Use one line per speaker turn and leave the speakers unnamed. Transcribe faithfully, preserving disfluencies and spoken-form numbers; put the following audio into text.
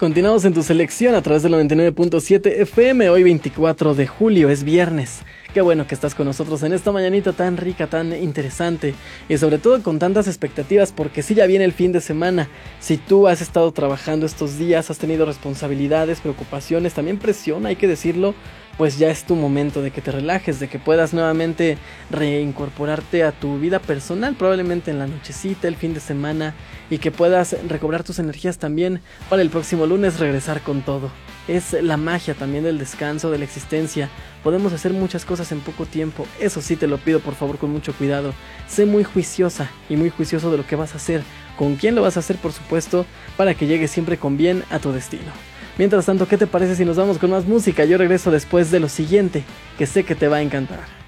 Continuamos en tu selección a través del noventa y nueve punto siete F M. Hoy veinticuatro de julio, es viernes. Qué bueno que estás con nosotros en esta mañanita tan rica, tan interesante y sobre todo con tantas expectativas, porque sí, ya viene el fin de semana. Si tú has estado trabajando estos días, has tenido responsabilidades, preocupaciones, también presión, hay que decirlo, pues ya es tu momento de que te relajes, de que puedas nuevamente reincorporarte a tu vida personal, probablemente en la nochecita, el fin de semana, y que puedas recobrar tus energías también para el próximo lunes regresar con todo. Es la magia también del descanso, de la existencia. Podemos hacer muchas cosas en poco tiempo. Eso sí, te lo pido por favor con mucho cuidado. Sé muy juiciosa y muy juicioso de lo que vas a hacer, con quién lo vas a hacer, por supuesto, para que llegues siempre con bien a tu destino. Mientras tanto, ¿qué te parece si nos vamos con más música? Yo regreso después de lo siguiente, que sé que te va a encantar.